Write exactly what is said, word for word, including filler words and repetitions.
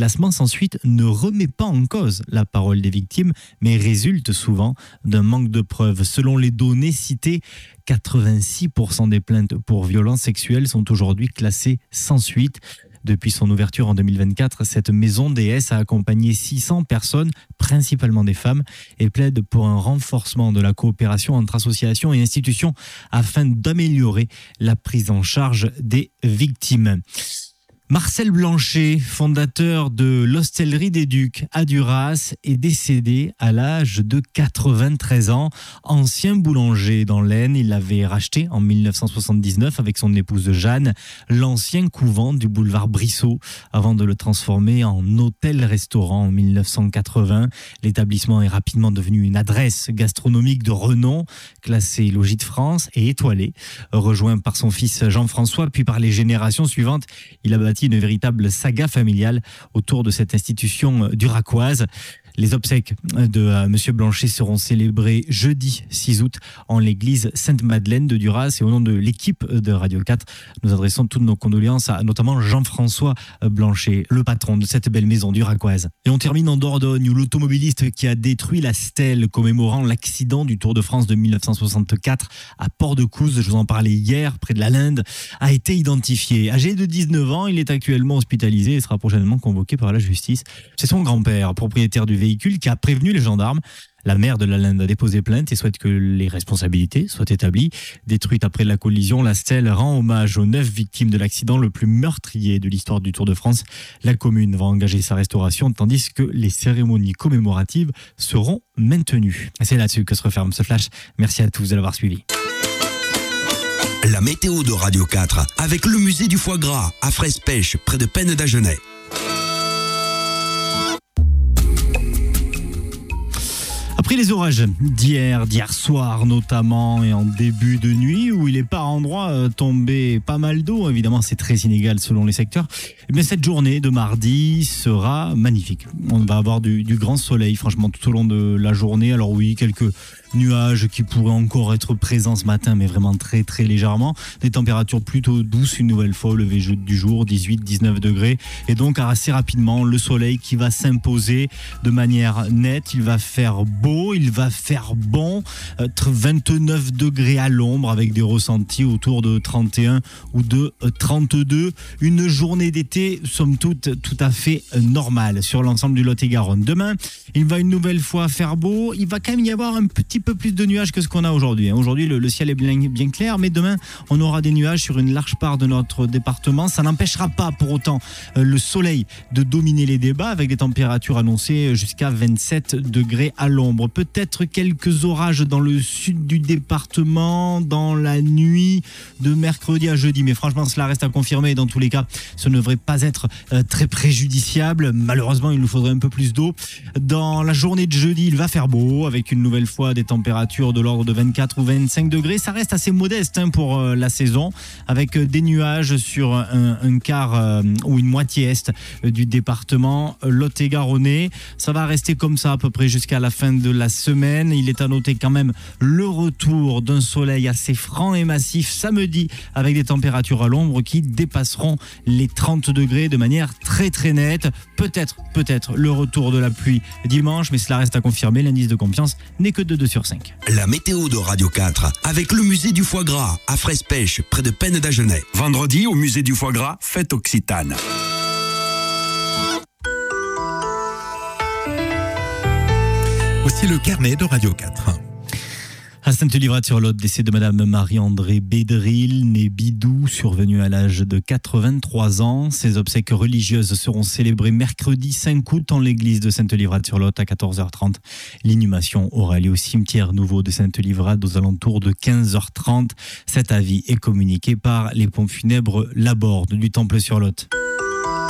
classement sans suite ne remet pas en cause la parole des victimes, mais résulte souvent d'un manque de preuves. Selon les données citées, quatre-vingt-six pour cent des plaintes pour violences sexuelles sont aujourd'hui classées sans suite. Depuis son ouverture en deux mille vingt-quatre, cette maison D S a accompagné six cents personnes, principalement des femmes, et plaide pour un renforcement de la coopération entre associations et institutions afin d'améliorer la prise en charge des victimes. Marcel Blanchet, fondateur de l'Hostellerie des Ducs à Duras, est décédé à l'âge de quatre-vingt-treize ans. Ancien boulanger dans l'Aisne, il avait racheté en dix-neuf cent soixante-dix-neuf avec son épouse Jeanne l'ancien couvent du boulevard Brissot avant de le transformer en hôtel-restaurant en dix-neuf cent quatre-vingts. L'établissement est rapidement devenu une adresse gastronomique de renom, classée Logis de France et étoilée. Rejoint par son fils Jean-François puis par les générations suivantes, il a bâti une véritable saga familiale autour de cette institution duracoise. Les obsèques de euh, Monsieur Blanchet seront célébrées jeudi six août en l'église Sainte-Madeleine de Duras. Et au nom de l'équipe de Radio quatre, nous adressons toutes nos condoléances à notamment Jean-François Blanchet, le patron de cette belle maison duracoise. Et on termine en Dordogne où l'automobiliste qui a détruit la stèle commémorant l'accident du Tour de France de dix-neuf cent soixante-quatre à Port-de-Couze, je vous en parlais hier, près de la Linde, a été identifié. Âgé de dix-neuf ans, il est actuellement hospitalisé et sera prochainement convoqué par la justice. C'est son grand-père, propriétaire du véhicule, qui a prévenu les gendarmes. La maire de la Linde a déposé plainte et souhaite que les responsabilités soient établies. Détruite après la collision, la stèle rend hommage aux neuf victimes de l'accident le plus meurtrier de l'histoire du Tour de France. La commune va engager sa restauration tandis que les cérémonies commémoratives seront maintenues. C'est là-dessus que se referme ce flash. Merci à tous de l'avoir suivi. La météo de Radio quatre avec le musée du foie gras à Fraise-Pêche près de Pennes d'Agenais. Après les orages d'hier, d'hier soir notamment et en début de nuit où il est par endroits euh, tombé pas mal d'eau, évidemment c'est très inégal selon les secteurs, et bien cette journée de mardi sera magnifique. On va avoir du, du grand soleil franchement tout au long de la journée. Alors oui, quelques nuages qui pourraient encore être présents ce matin, mais vraiment très très légèrement. Des températures plutôt douces une nouvelle fois au lever du jour, dix-huit à dix-neuf degrés. Et donc assez rapidement, le soleil qui va s'imposer de manière nette. Il va faire beau, il va faire bon. vingt-neuf degrés à l'ombre avec des ressentis autour de trente et un ou de trente-deux. Une journée d'été, somme toute, tout à fait normale sur l'ensemble du Lot-et-Garonne. Demain, il va une nouvelle fois faire beau. Il va quand même y avoir un petit peu plus de nuages que ce qu'on a aujourd'hui. Aujourd'hui, le, le ciel est bien, bien clair, mais demain, on aura des nuages sur une large part de notre département. Ça n'empêchera pas pour autant euh, le soleil de dominer les débats avec des températures annoncées jusqu'à vingt-sept degrés à l'ombre. Peut-être quelques orages dans le sud du département dans la nuit de mercredi à jeudi, mais franchement, cela reste à confirmer. Dans tous les cas, ce ne devrait pas être euh, très préjudiciable. Malheureusement, il nous faudrait un peu plus d'eau. Dans la journée de jeudi, il va faire beau avec une nouvelle fois des températures de l'ordre de vingt-quatre ou vingt-cinq degrés. Ça reste assez modeste hein, pour euh, la saison, avec euh, des nuages sur un, un quart euh, ou une moitié est euh, du département euh, Lot-et-Garonnais. Ça va rester comme ça à peu près jusqu'à la fin de la semaine. Il est à noter quand même le retour d'un soleil assez franc et massif samedi, avec des températures à l'ombre qui dépasseront les trente degrés de manière très très nette. Peut-être, peut-être le retour de la pluie dimanche, mais cela reste à confirmer. L'indice de confiance n'est que de deux sur cinq. La météo de Radio quatre avec le musée du foie gras à Fraise-Pêche près de Pennes d'Agenais. Vendredi au musée du foie gras, fête occitane. Voici le carnet de Radio quatre. À Sainte-Livrade-sur-Lot, décès de Madame Marie-André Bédril, née Bidou, survenue à l'âge de quatre-vingt-trois ans. Ses obsèques religieuses seront célébrées mercredi cinq août en l'église de Sainte-Livrade-sur-Lot à quatorze heures trente. L'inhumation aura lieu au cimetière nouveau de Sainte-Livrade aux alentours de quinze heures trente. Cet avis est communiqué par les pompes funèbres Laborde du Temple-sur-Lot.